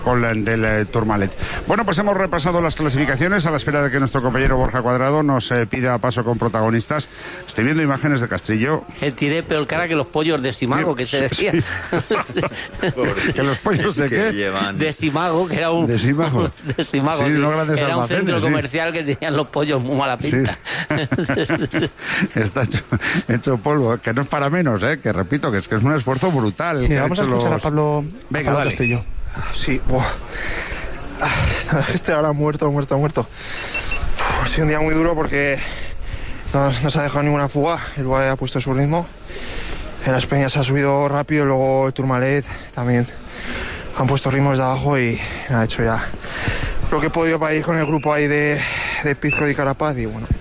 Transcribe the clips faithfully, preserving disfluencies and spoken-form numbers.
con la del eh, Tourmalet. Bueno, pues hemos repasado las clasificaciones a la espera de que nuestro compañero Borja Cuadrado nos eh, pida paso con protagonistas. Estoy viendo imágenes de Castrillo. Que tiré peor cara que los pollos de Simago, que se decía. ¿Que los pollos de qué? Llevan... De Simago, que era un... De Simago. De Simago, sí, sí. No grandes era un almacenes, centro sí. comercial que tenían los pollos muy mala pinta. Sí. Está hecho, hecho polvo, que no es para menos, ¿eh? Que repito, que es que es un esfuerzo brutal. Mira, que vamos a escuchar los... a Pablo, Venga, Pablo dale. Castillo. Sí, buah. Estoy ahora muerto, muerto, muerto. Ha sido un día muy duro porque no, no se ha dejado ninguna fuga. El Boe ha puesto su ritmo. El Aspeña se ha subido rápido, luego el Tourmalet también han puesto ritmos de abajo y me ha hecho ya lo que he podido para ir con el grupo ahí de, de Pizco y Carapaz y bueno,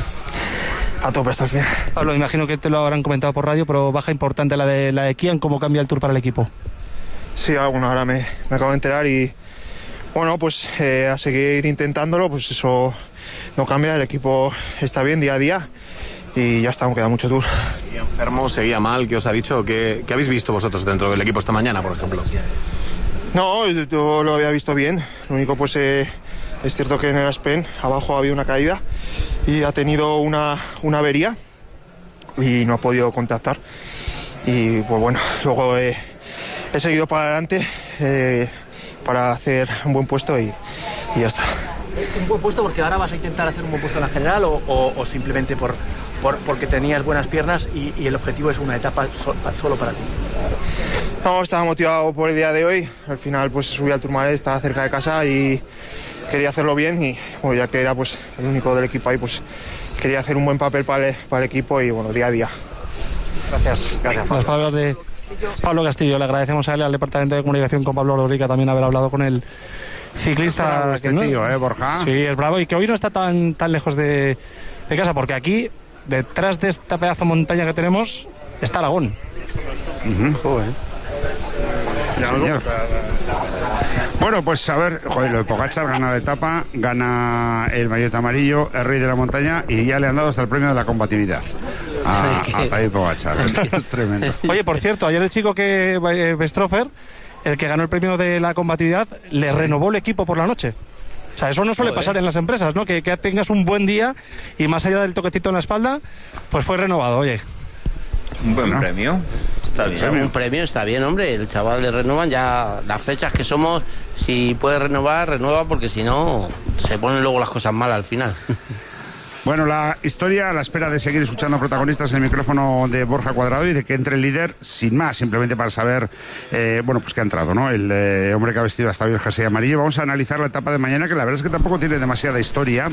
a tope hasta el final. Pablo, imagino que te lo habrán comentado por radio, pero baja importante la de la de Kian, ¿cómo cambia el Tour para el equipo? Sí, bueno, ahora me, me acabo de enterar y bueno, pues eh, a seguir intentándolo, pues eso no cambia, el equipo está bien día a día y ya está, aún queda mucho Tour. ¿Seguía enfermo, seguía mal? ¿Qué os ha dicho? ¿Qué, qué habéis visto vosotros dentro del equipo esta mañana, por ejemplo? No, yo lo había visto bien, lo único pues eh, es cierto que en el Aspen abajo había una caída y ha tenido una, una avería y no ha podido contactar y pues bueno, luego eh, he seguido para adelante eh, para hacer un buen puesto y, y ya está. ¿Un buen puesto porque ahora vas a intentar hacer un buen puesto en la general o, o, o simplemente por, por, porque tenías buenas piernas y, y el objetivo es una etapa so, solo para ti? No, estaba motivado por el día de hoy, al final pues subí al Tourmalet, estaba cerca de casa y quería hacerlo bien y bueno, ya que era pues el único del equipo ahí, pues quería hacer un buen papel para el, para el equipo y bueno, día a día. Gracias. Gracias. Las palabras de Pablo Castillo, le agradecemos a él, al Departamento de Comunicación con Pablo Lorica también haber hablado con el ciclista. Este ¿no? tío, ¿eh, Borja? Sí, es bravo y que hoy no está tan, tan lejos de, de casa, porque aquí, detrás de esta pedazo de montaña que tenemos, está Aragón. Uh-huh. Joder. Ya lo señor. Bueno, pues a ver, joder, lo de Pogačar gana la etapa, gana el maillot amarillo, el rey de la montaña y ya le han dado hasta el premio de la combatividad a, a Tadej Pogačar. Es tremendo. Oye, por cierto, ayer el chico que eh, Bestrofer, el que ganó el premio de la combatividad, le renovó el equipo por la noche. O sea, eso no suele pasar en las empresas, ¿no? Que, que tengas un buen día y más allá del toquecito en la espalda, pues fue renovado, oye. Un buen ¿no? premio. Está bien. Sí, un premio está bien, hombre. El chaval le renuevan ya las fechas que somos. Si puede renovar, renueva, porque si no, se ponen luego las cosas mal al final. Bueno, la historia a la espera de seguir escuchando protagonistas en el micrófono de Borja Cuadrado y de que entre el líder, sin más, simplemente para saber, eh, bueno, pues que ha entrado, ¿no? El eh, hombre que ha vestido hasta hoy el jersey amarillo. Vamos a analizar la etapa de mañana, que la verdad es que tampoco tiene demasiada historia.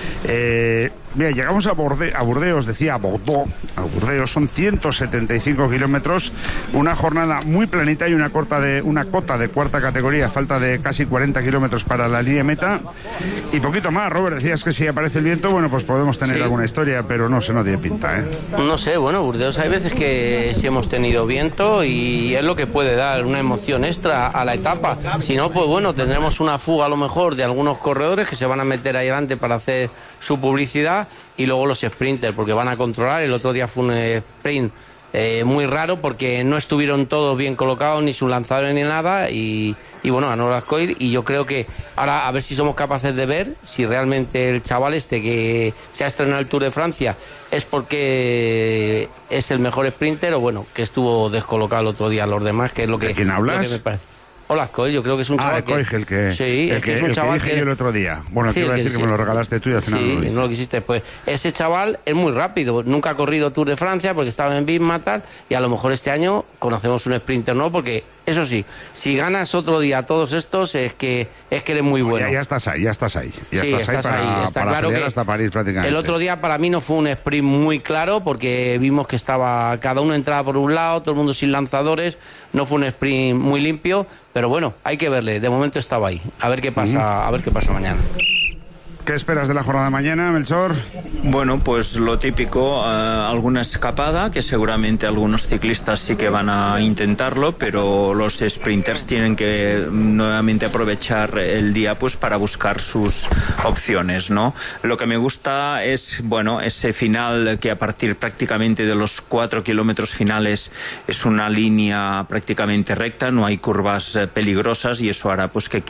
Eh, mira, llegamos a, Borde a Burdeos, decía a Bordeaux, a Burdeos, son ciento setenta y cinco kilómetros, una jornada muy planita y una, corta de, una cota de cuarta categoría, falta de casi cuarenta kilómetros para la línea de meta y poquito más. Robert, decías que si aparece el viento, bueno, pues podemos tener sí. alguna historia, pero no sé, no tiene pinta, ¿eh? No sé, bueno, Burdeos hay veces que sí hemos tenido viento y es lo que puede dar una emoción extra a la etapa. Si no, pues bueno, tendremos una fuga a lo mejor de algunos corredores que se van a meter ahí adelante para hacer su publicidad y luego los sprinters, porque van a controlar. El otro día fue un sprint eh, muy raro porque no estuvieron todos bien colocados, ni sus lanzadores ni nada, y, y bueno, ganó Lascoir. Y yo creo que ahora a ver si somos capaces de ver si realmente el chaval este que se ha estrenado el Tour de Francia es porque es el mejor sprinter o bueno, que estuvo descolocado el otro día los demás, que es lo que, ¿de quién hablas? Lo que me parece. Hola, Coy, yo creo que es un chaval ah, Coy, que... el que... Sí, el es que, que es un el chaval que dije que... yo el otro día. Bueno, sí, te iba a decir que, que sí. me lo regalaste tú y al final sí, no lo hice. no lo quisiste. Pues ese chaval es muy rápido. Nunca ha corrido Tour de Francia porque estaba en Bisma, tal, y a lo mejor este año conocemos un sprinter, ¿no? Porque, eso sí, si ganas otro día todos estos, es que es que eres muy bueno. Ya, ya estás ahí, ya estás ahí. Ya sí, estás, estás ahí para, ahí. Está para claro que hasta París prácticamente. El otro día para mí no fue un sprint muy claro porque vimos que estaba cada uno entraba por un lado, todo el mundo sin lanzadores. No fue un sprint muy limpio, pero bueno, hay que verle. De momento estaba ahí. A ver qué pasa, uh-huh. a ver qué pasa mañana. ¿qué esperas de la jornada de mañana, Melchor? Bueno, pues lo típico, eh, alguna escapada, que seguramente algunos ciclistas sí que van a intentarlo, pero los sprinters tienen que nuevamente aprovechar el día pues para buscar sus opciones, ¿no? Lo que me gusta es, bueno, ese final que a partir prácticamente de los cuatro kilómetros finales es una línea prácticamente recta, no hay curvas eh, peligrosas, y eso hará pues que